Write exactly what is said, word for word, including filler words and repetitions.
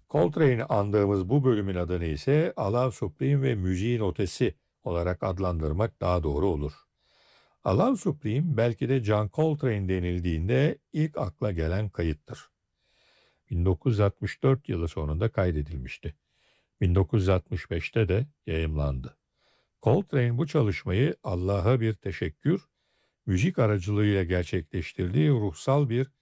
Coltrane'i andığımız bu bölümün adını ise Alav Supreme ve Müziğin Ötesi olarak adlandırmak daha doğru olur. Alav Supreme belki de John Coltrane denildiğinde ilk akla gelen kayıttır. bin dokuz yüz altmış dört yılı sonunda kaydedilmişti. bin dokuz yüz altmış beşte de yayımlandı. Coltrane bu çalışmayı Allah'a bir teşekkür, müzik aracılığıyla gerçekleştirdiği ruhsal bir